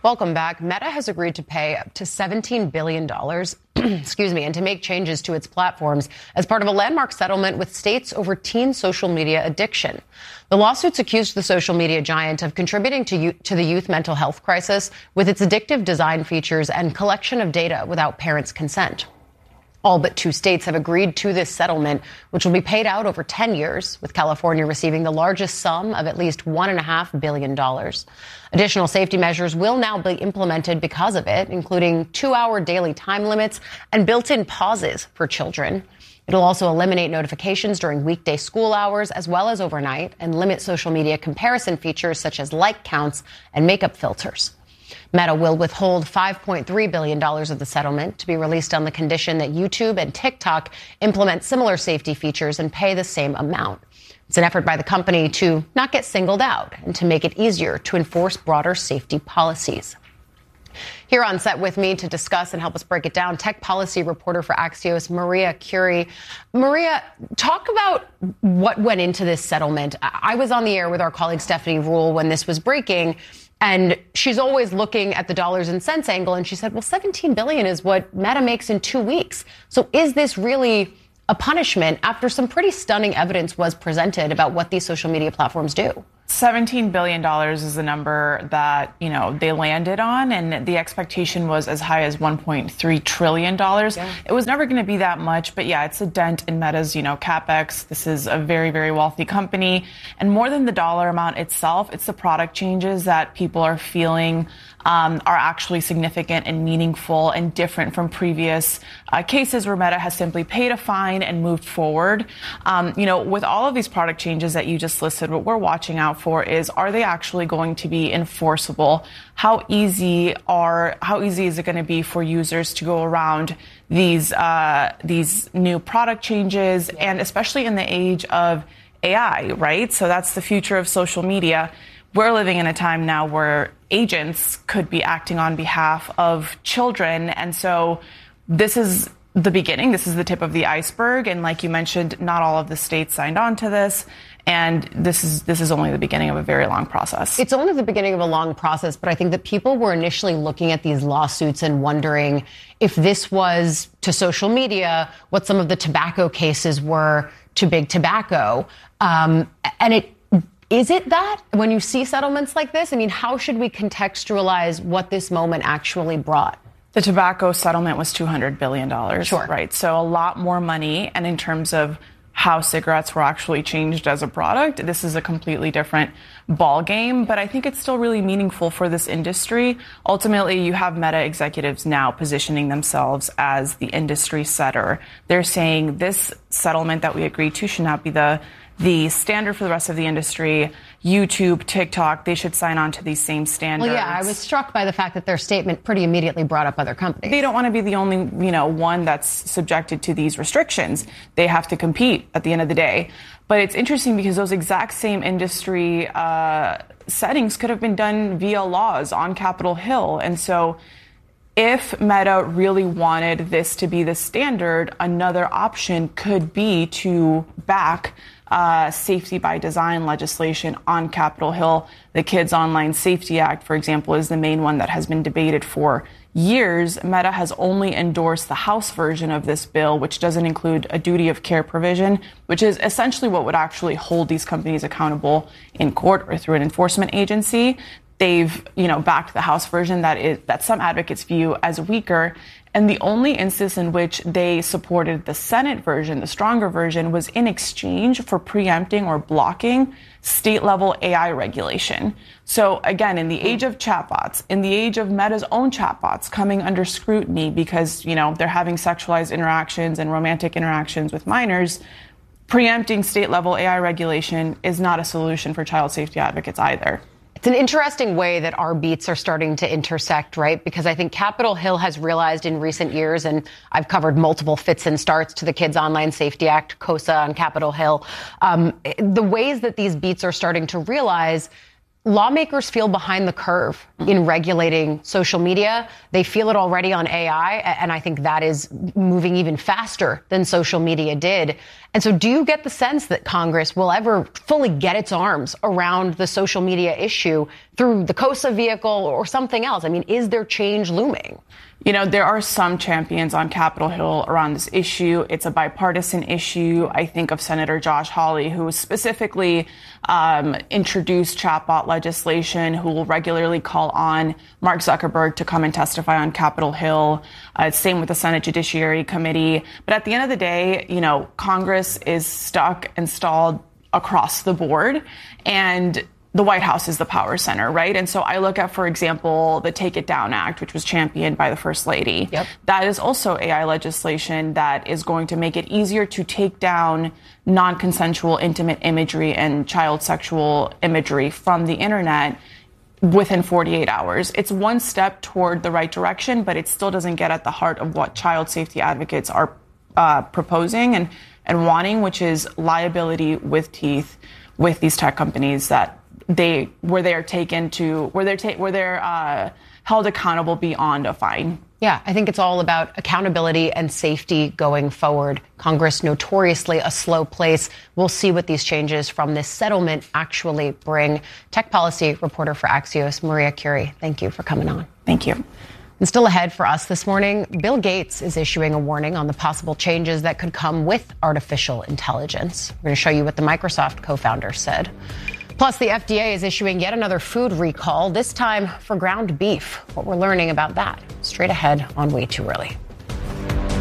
Welcome back. Meta has agreed to pay up to $17 billion, and to make changes to its platforms as part of a landmark settlement with states over teen social media addiction. The lawsuits accused the social media giant of contributing to the youth mental health crisis with its addictive design features and collection of data without parents' consent. All but 2 states have agreed to this settlement, which will be paid out over 10 years, with California receiving the largest sum of at least $1.5 billion. Additional safety measures will now be implemented because of it, including 2-hour daily time limits and built-in pauses for children. It'll also eliminate notifications during weekday school hours as well as overnight and limit social media comparison features such as like counts and makeup filters. Meta will withhold $5.3 billion of the settlement to be released on the condition that YouTube and TikTok implement similar safety features and pay the same amount. It's an effort by the company to not get singled out and to make it easier to enforce broader safety policies. Here on set with me to discuss and help us break it down, tech policy reporter for Axios, Maria Curie. Maria, talk about what went into this settlement. I was on the air with our colleague Stephanie Rule when this was breaking, and she's always looking at the dollars and cents angle, and she said, well, $17 billion is what Meta makes in 2 weeks. So is this really a punishment after some pretty stunning evidence was presented about what these social media platforms do? $17 billion is the number that, they landed on, and the expectation was as high as $1.3 trillion. Yeah. It was never going to be that much, but yeah, it's a dent in Meta's, CapEx. This is a very, very wealthy company. And more than the dollar amount itself, it's the product changes that people are feeling are actually significant and meaningful and different from previous cases where Meta has simply paid a fine and moved forward. With all of these product changes that you just listed, what we're watching out for is, are they actually going to be enforceable? How easy is it going to be for users to go around these new product changes, and especially in the age of AI, right? So that's the future of social media. We're living in a time now where agents could be acting on behalf of children. And so this is the beginning. This is the tip of the iceberg. And like you mentioned, not all of the states signed on to this. And this is only the beginning of a very long process. It's only the beginning of a long process, but I think that people were initially looking at these lawsuits and wondering if this was to social media what some of the tobacco cases were to big tobacco. Is it that when you see settlements like this? I mean, how should we contextualize what this moment actually brought? The tobacco settlement was $200 billion, sure. Right? So a lot more money. And in terms of how cigarettes were actually changed as a product, this is a completely different ball game. But I think it's still really meaningful for this industry. Ultimately, you have Meta executives now positioning themselves as the industry setter. They're saying this settlement that we agreed to should not be the standard for the rest of the industry. YouTube, TikTok, they should sign on to these same standards. Well, yeah, I was struck by the fact that their statement pretty immediately brought up other companies. They don't want to be the only, one that's subjected to these restrictions. They have to compete at the end of the day. But it's interesting because those exact same industry settings could have been done via laws on Capitol Hill. And so if Meta really wanted this to be the standard, another option could be to back safety by design legislation on Capitol Hill. The Kids Online Safety Act, for example, is the main one that has been debated for years. Meta has only endorsed the House version of this bill, which doesn't include a duty of care provision, which is essentially what would actually hold these companies accountable in court or through an enforcement agency. They've, backed the House version that some advocates view as weaker. And the only instance in which they supported the Senate version, the stronger version, was in exchange for preempting or blocking state-level AI regulation. So again, in the age of chatbots, in the age of Meta's own chatbots coming under scrutiny because, they're having sexualized interactions and romantic interactions with minors, preempting state-level AI regulation is not a solution for child safety advocates either. It's an interesting way that our beats are starting to intersect, right? Because I think Capitol Hill has realized in recent years, and I've covered multiple fits and starts to the Kids Online Safety Act, KOSA on Capitol Hill, the ways that these beats are starting to realize lawmakers feel behind the curve in regulating social media. They feel it already on AI, and I think that is moving even faster than social media did. And so do you get the sense that Congress will ever fully get its arms around the social media issue through the COSA vehicle or something else? I mean, is there change looming? You know, there are some champions on Capitol Hill around this issue. It's a bipartisan issue. I think of Senator Josh Hawley, who specifically introduced chatbot legislation, who will regularly call on Mark Zuckerberg to come and testify on Capitol Hill. Same with the Senate Judiciary Committee. But at the end of the day, you know, Congress is stuck and stalled across the board. And the White House is the power center, right? And so I look at, for example, the Take It Down Act, which was championed by the First Lady. Yep. That is also AI legislation that is going to make it easier to take down non-consensual intimate imagery and child sexual imagery from the internet within 48 hours. It's one step toward the right direction, but it still doesn't get at the heart of what child safety advocates are proposing and wanting, which is liability with teeth with these tech companies that where they're held accountable beyond a fine. Yeah, I think it's all about accountability and safety going forward. Congress, notoriously a slow place. We'll see what these changes from this settlement actually bring. Tech policy reporter for Axios, Maria Curie, thank you for coming on. Thank you. And still ahead for us this morning, Bill Gates is issuing a warning on the possible changes that could come with artificial intelligence. We're going to show you what the Microsoft co-founder said. Plus, the FDA is issuing yet another food recall, this time for ground beef. What we're learning about that straight ahead on Way Too Early.